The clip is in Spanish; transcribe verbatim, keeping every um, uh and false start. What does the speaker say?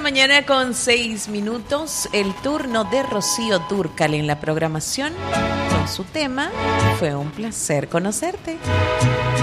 mañana con seis minutos, el turno de Rocío Dúrcal en la programación con su tema Fue un placer conocerte.